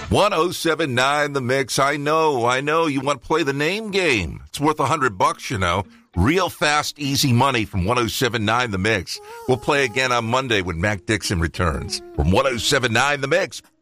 1079 The Mix. I know. You want to play the name game. It's worth $100, you know. Real fast, easy money from 1079 The Mix. We'll play again on Monday when Mac Dixon returns. From 1079 The Mix.